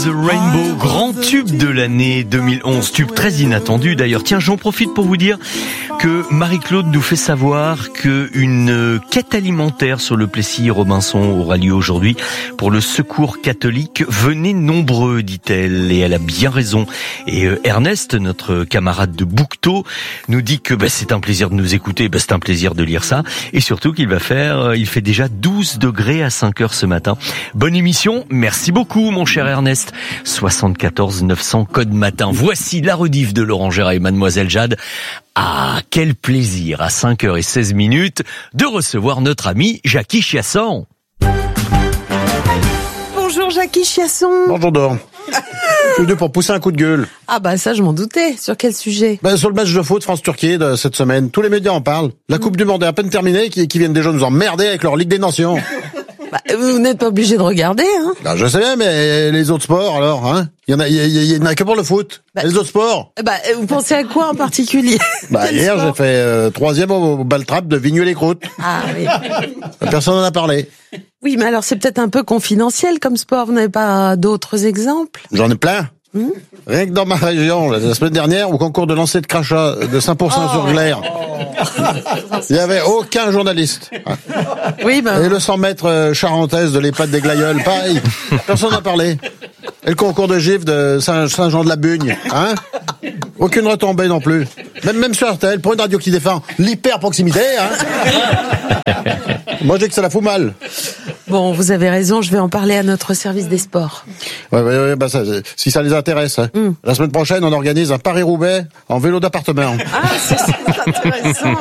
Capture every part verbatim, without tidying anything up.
the Rainbow, grand tube de l'année deux mille onze, tube très inattendu d'ailleurs. Tiens, j'en profite pour vous dire que Marie-Claude nous fait savoir qu'une quête alimentaire sur le Plessis-Robinson aura lieu aujourd'hui pour le Secours catholique. Venez nombreux, dit-elle, et elle a bien raison. Et euh, Ernest, notre camarade de Bouquetot, nous dit que bah, c'est un plaisir de nous écouter, bah, c'est un plaisir de lire ça, et surtout qu'il va faire, euh, il fait déjà douze degrés à cinq heures ce matin. Bonne émission, merci beaucoup mon cher Ernest. soixante-quatorze neuf cents code matin. Voici la rediff de Laurent Gérard et Mademoiselle Jade. Ah, quel plaisir à cinq heures seize minutes de recevoir notre ami Jackie Chiasson. Bonjour Jackie Chiasson. Bonjour Dor. Je suis venu pour pousser un coup de gueule. Ah bah ça je m'en doutais. Sur quel sujet? Ben, sur le match de foot France-Turquie de cette semaine. Tous les médias en parlent. La Coupe du Monde est à peine terminée, qui, qui viennent déjà nous emmerder avec leur Ligue des Nations. Bah, vous n'êtes pas obligé de regarder, hein. Ben, je sais bien, mais les autres sports alors, hein? Il y en a, il y, y, y en a que pour le foot. Bah, les autres sports. Bah, vous pensez à quoi en particulier? Bah hier j'ai fait euh, troisième au, au bal-trap de Vigneux-les-Croûtes. Ah oui. Personne n'en a parlé. Oui, mais alors c'est peut-être un peu confidentiel comme sport. Vous n'avez pas d'autres exemples? J'en ai plein. Mmh. Rien que dans ma région, la semaine dernière, au concours de lancer de crachat de cinq pour cent oh. sur glaire, il n'y avait aucun journaliste. Oui, ben... Et le cent mètres charentaise de l'Epad des Glaïeuls, pareil. Personne n'a parlé. Et le concours de gifle de Saint- Saint-Jean-de-la-Bugne, hein? Aucune retombée non plus. Même, même sur R T L, pour une radio qui défend l'hyper-proximité, hein? Moi, je dis que ça la fout mal. Bon, vous avez raison, je vais en parler à notre service des sports. Ouais, ouais, ouais, bah ça, si ça les intéresse. Hein. Mm. La semaine prochaine, on organise un Paris-Roubaix en vélo d'appartement. Ah, c'est, c'est intéressant.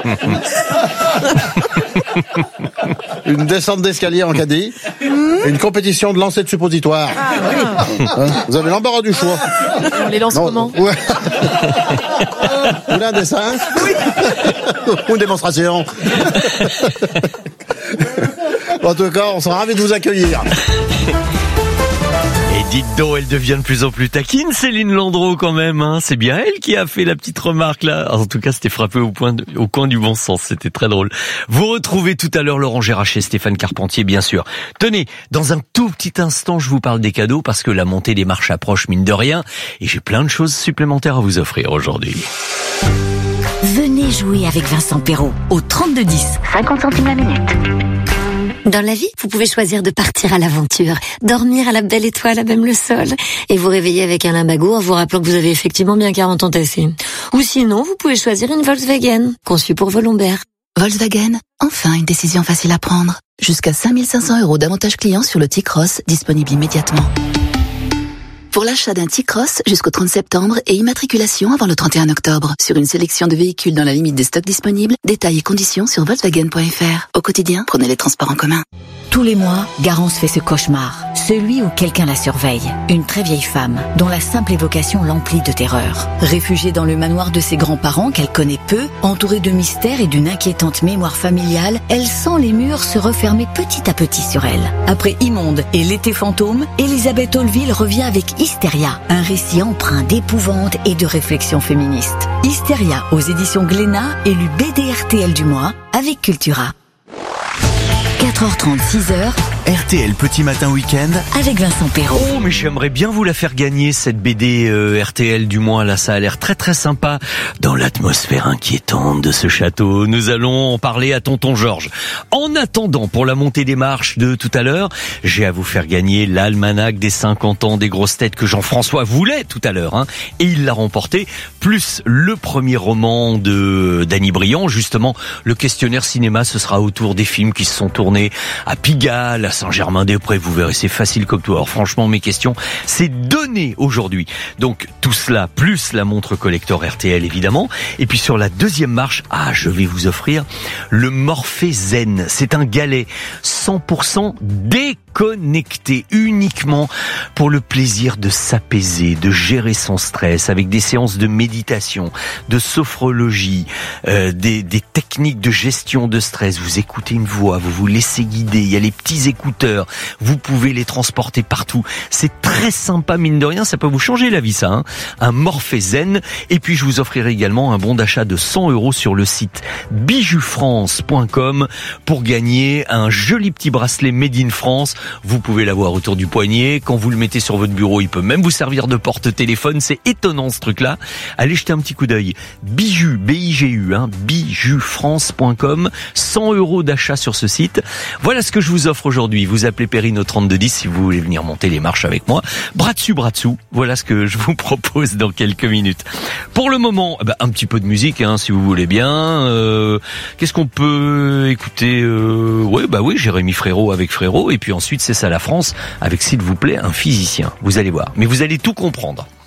Une descente d'escalier en caddie, mm. et une compétition de lancer de suppositoire. Ah oui. Hein, vous avez l'embarras du choix. On les lance non, comment? Ouais. Vous voulez un dessin? Oui. Ou une démonstration? En tout cas, on sera ravis de vous accueillir. Et dites donc, elle devient de plus en plus taquine, Céline Landreau quand même. Hein. C'est bien elle qui a fait la petite remarque là. En tout cas, c'était frappé au, point de, au coin du bon sens. C'était très drôle. Vous retrouvez tout à l'heure Laurent Gérard et Stéphane Carpentier, bien sûr. Tenez, dans un tout petit instant, je vous parle des cadeaux parce que la montée des marches approche mine de rien. Et j'ai plein de choses supplémentaires à vous offrir aujourd'hui. Venez jouer avec Vincent Perrault au trente-deux dix. cinquante centimes la minute. Dans la vie, vous pouvez choisir de partir à l'aventure, dormir à la belle étoile à même le sol, et vous réveiller avec un limbago en vous rappelant que vous avez effectivement bien quarante ans tassés. Ou sinon, vous pouvez choisir une Volkswagen, conçue pour vos lombaires. Volkswagen, enfin une décision facile à prendre. Jusqu'à cinq mille cinq cents euros d'avantages clients sur le T-Cross, disponible immédiatement. Pour l'achat d'un T-Cross jusqu'au trente septembre et immatriculation avant le trente et un octobre. Sur une sélection de véhicules dans la limite des stocks disponibles, détails et conditions sur Volkswagen point F R. Au quotidien, prenez les transports en commun. Tous les mois, Garance fait ce cauchemar. Celui où quelqu'un la surveille. Une très vieille femme, dont la simple évocation l'emplit de terreur. Réfugiée dans le manoir de ses grands-parents qu'elle connaît peu, entourée de mystères et d'une inquiétante mémoire familiale, elle sent les murs se refermer petit à petit sur elle. Après Immonde et L'été fantôme, Elisabeth Olville revient avec Hystéria, un récit empreint d'épouvante et de réflexion féministe. Hystéria aux éditions Glénat, élu B D R T L du mois avec Cultura. quatre heures trente, six heures. R T L Petit Matin Week-end avec Vincent Perrault. Oh, mais j'aimerais bien vous la faire gagner, cette B D euh, R T L du mois. Là, ça a l'air très très sympa. Dans l'atmosphère inquiétante de ce château, nous allons en parler à tonton Georges. En attendant, pour la montée des marches de tout à l'heure, j'ai à vous faire gagner l'almanach des cinquante ans des grosses têtes que Jean-François voulait tout à l'heure. Hein, et il l'a remporté, plus le premier roman de Danny Briand. Justement, le questionnaire cinéma, ce sera autour des films qui se sont tournés à Pigalle, à Saint-Germain-des-Prés, vous verrez, c'est facile comme tout. Alors franchement, mes questions, c'est donné aujourd'hui. Donc tout cela, plus la montre collector R T L évidemment. Et puis sur la deuxième marche, ah, je vais vous offrir le Morphée Zen. C'est un galet cent pour cent déconnecté, uniquement pour le plaisir de s'apaiser, de gérer son stress, avec des séances de méditation, de sophrologie, euh, des, des techniques de gestion de stress. Vous écoutez une voix, vous vous laissez guider, il y a les petits écouteurs, vous pouvez les transporter partout. C'est très sympa, mine de rien, ça peut vous changer la vie, ça. Hein, un Morphée Zen. Et puis je vous offrirai également un bon d'achat de cent euros sur le site bijou france point com pour gagner un joli petit bracelet Made in France Vous pouvez l'avoir autour du poignet. Quand vous le mettez sur votre bureau, il peut même vous servir de porte-téléphone. C'est étonnant ce truc-là. Allez jeter un petit coup d'œil. Bijou, B I G U, hein, bijou france point com. cent euros d'achat sur ce site. Voilà ce que je vous offre aujourd'hui. Vous appelez Perrine au trente-deux dix si vous voulez venir monter les marches avec moi. Bras dessus, bras dessous. Voilà ce que je vous propose dans quelques minutes. Pour le moment, bah, un petit peu de musique, hein, si vous voulez bien. Euh, qu'est-ce qu'on peut écouter euh, Ouais, bah oui, Jérémy Frérot avec Frérot. Et puis ensuite, c'est ça la France avec, s'il vous plaît, un physicien. Vous allez voir. Mais vous allez tout comprendre.